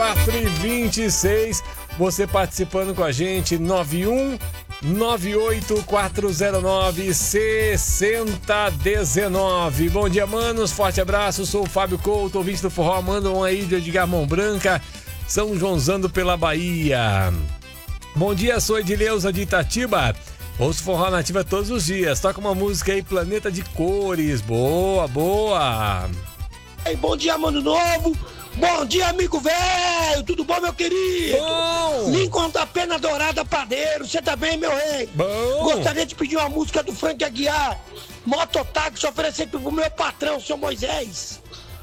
4h26. Você participando com a gente, 9198-409-6019. Bom dia, manos. Forte abraço. Sou o Fábio Couto, ouvinte do Forró. Manda um aí de Edgar Mão Branca, São Joãozando pela Bahia. Bom dia, sou Edileuza de Itatiba. Ouço Forró Nativa todos os dias. Toca uma música aí, Planeta de Cores. Boa, boa. Ei, bom dia, mano novo. Bom dia, amigo velho. Tudo bom, meu querido? Bom. Lincoln da Pena Dourada Padeiro. Você tá bem, meu rei? Bom. Gostaria de pedir uma música do Frank Aguiar. Mototáxi, oferecer pro meu patrão, seu Moisés.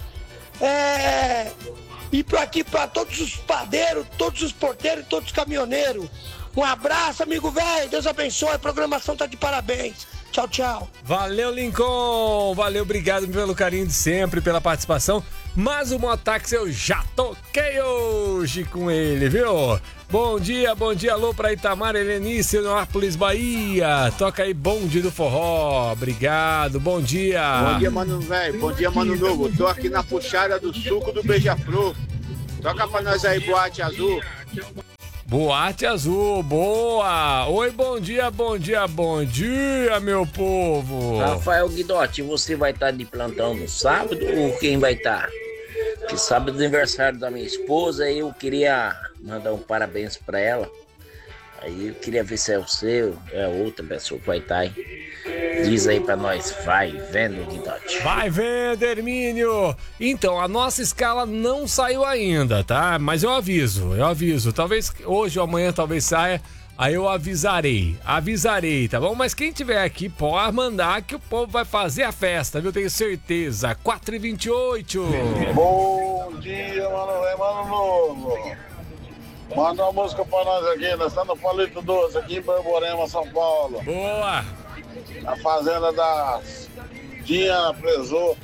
E pra aqui, pra todos os padeiros, todos os porteiros e todos os caminhoneiros. Um abraço, amigo velho. Deus abençoe. A programação tá de parabéns. Tchau, tchau. Valeu, Lincoln. Valeu, obrigado pelo carinho de sempre, pela participação. Mas o mototáxi eu já toquei hoje com ele, viu? Bom dia, alô pra Itamar, Helenice, Neópolis, Bahia. Toca aí, Bonde do Forró. Obrigado, bom dia. Bom dia, mano velho. Bom dia, mano novo. Tô aqui na puxada do suco do Beija-Flor. Toca pra nós aí, Boate Azul. Boate Azul, boa! Oi, bom dia, meu povo! Rafael Guidotti, você vai estar de plantão no sábado ou quem vai estar? Que sábado é aniversário da minha esposa e eu queria mandar um parabéns pra ela. Aí eu queria ver se é o seu, é outra pessoa que vai estar aí. Diz aí pra nós, vai vendo, Guidotti. Vai vendo, Hermínio! Então, a nossa escala não saiu ainda, tá? Mas eu aviso. Talvez hoje ou amanhã talvez saia, aí eu avisarei, tá bom? Mas quem tiver aqui pode mandar que o povo vai fazer a festa, viu? Tenho certeza. 4h28. Bom dia, mano novo. Manda uma música pra nós aqui, nós estamos no Palito Doce, aqui em Borborema, São Paulo. Boa! Na fazenda da Dinha Presoto.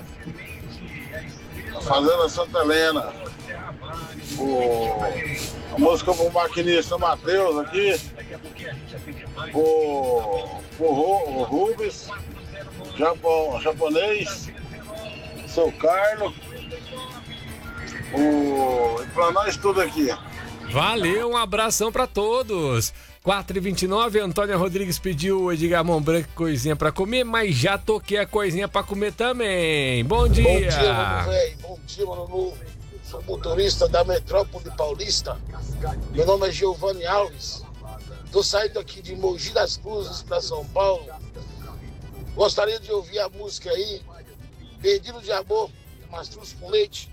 Na fazenda Santa Helena. A música pro maquinista Matheus aqui. O Rubens, japonês, seu Carlos. E pra nós tudo aqui. Valeu, um abração pra todos. 4h29, Antônia Rodrigues pediu o Edgar Mão Branca coisinha pra comer, mas já toquei a coisinha pra comer também. Bom dia! Bom dia, mano velho. Bom dia, mano novo. Sou motorista da Metrópole Paulista. Meu nome é Giovanni Alves. Tô saindo aqui de Mogi das Cruzes pra São Paulo. Gostaria de ouvir a música aí, Perdido de Amor, Mastruz com Leite.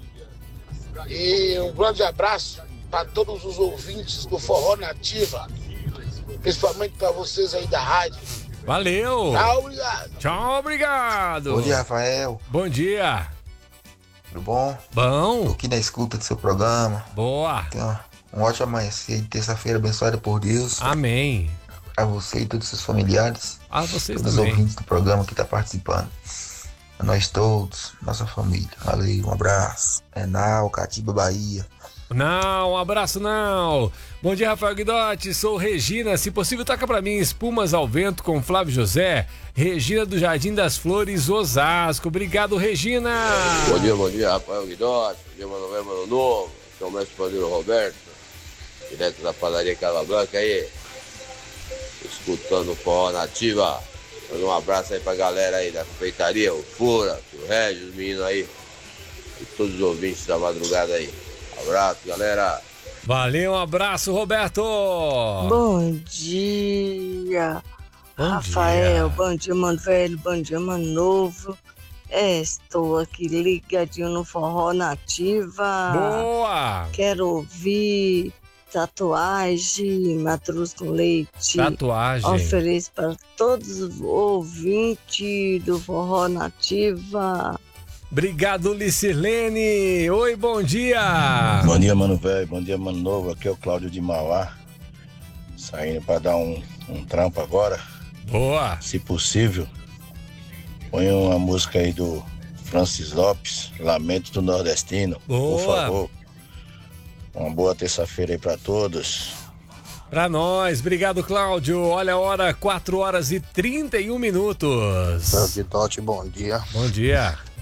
E um grande abraço para todos os ouvintes do Forró Nativa, principalmente para vocês aí da rádio. Valeu! Tchau, obrigado! Bom dia, Rafael. Bom dia! Tudo bom? Bom! Tô aqui na escuta do seu programa. Boa! Então, um ótimo amanhecer de terça-feira abençoada por Deus. Amém! A você e todos os seus familiares. A vocês todos também. os ouvintes do programa que tá participando. A nós todos, nossa família. Valeu, um abraço. Nau, Catiba, Bahia. Não, um abraço não. Bom dia, Rafael Guidotti, sou Regina, se possível toca pra mim Espumas ao Vento com Flávio José, Regina do Jardim das Flores, Osasco. Obrigado, Regina. Bom dia, Rafael Guidotti, bom dia, mano novo, aqui é o mestre Padre Roberto, direto da padaria Cala Blanca aí, escutando o Forró Nativa. Manda um abraço aí pra galera aí da confeitaria, o Fura, o Regis, os meninos aí, e todos os ouvintes da madrugada aí. Abraço, galera. Valeu, um abraço, Roberto. Bom dia, Rafael. Bom dia, mano velho. Bom dia, mano novo. Estou aqui ligadinho no Forró Nativa. Boa! Quero ouvir Tatuagem, Mastruz com Leite. Tatuagem. Ofereço para todos os ouvintes do Forró Nativa. Obrigado, Licirlene. Oi, bom dia. Bom dia, mano velho. Bom dia, mano novo. Aqui é o Cláudio de Mauá. Saindo para dar um trampo agora. Boa. Se possível, põe uma música aí do Francis Lopes, Lamento do Nordestino. Boa. Por favor. Uma boa terça-feira aí para todos. Pra nós, obrigado, Cláudio. Olha a hora, 4h31. Guidotti, bom dia. Bom dia.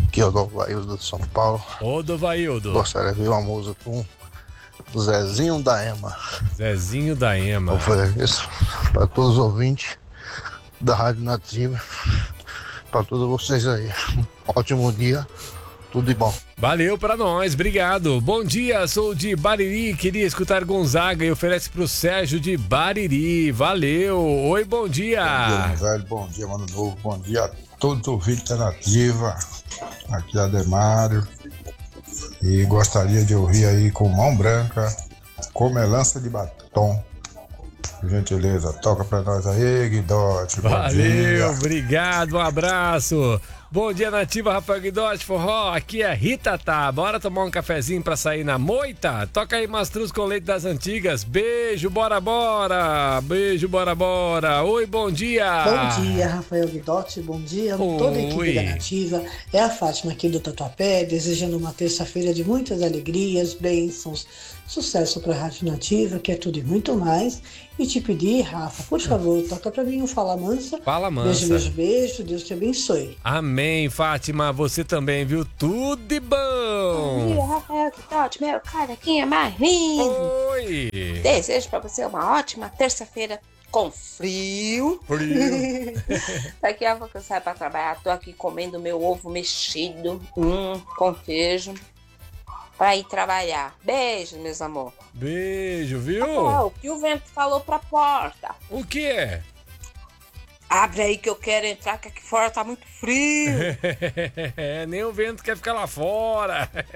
Aqui é o Vaildo de São Paulo. Ô, do Vaildo. Gostaria de ver uma música com o Zezinho da Ema. Zezinho da Ema. Ofereço para todos os ouvintes da Rádio Nativa, para todos vocês aí. Ótimo dia, tudo de bom. Valeu pra nós, obrigado. Bom dia, sou de Bariri, queria escutar Gonzaga e oferece pro Sérgio de Bariri. Valeu. Oi, bom dia. Bom dia, velho. Bom dia, Mano Novo. Bom dia a todos os ouvintes da Nativa. Aqui é Ademário. E gostaria de ouvir aí com Mão Branca, Comelança de Batom. Por gentileza, toca pra nós aí, Guidote. Valeu, obrigado, um abraço. Bom dia, Nativa, Rafael Guidotti, forró, aqui é Rita Tá. Bora tomar um cafezinho pra sair na moita? Toca aí Mastruz com leite das antigas. Beijo, bora, bora. Beijo, bora, bora. Oi, bom dia. Bom dia, Rafael Guidotti, bom dia. Toda a equipe da Nativa. É a Fátima aqui do Tatuapé, desejando uma terça-feira de muitas alegrias, bênçãos, sucesso pra Rádio Nativa, que é tudo e muito mais. E te pedir, Rafa, por favor, toca pra mim um Fala Mansa. Fala Mansa. Beijo, beijo, beijo. Deus te abençoe. Amém, Fátima. Você também, viu? Tudo de bom. Bom dia, Rafael Guidotti, meu carequinha mais lindo. Oi. Desejo pra você uma ótima terça-feira com frio. Daqui a pouco eu saio pra trabalhar. Tô aqui comendo meu ovo mexido com queijo pra ir trabalhar. Beijo, meus amor. Beijo, viu? Rafael, o que o vento falou pra porta? O quê? Abre aí que eu quero entrar, que aqui fora tá muito frio. Nem o vento quer ficar lá fora.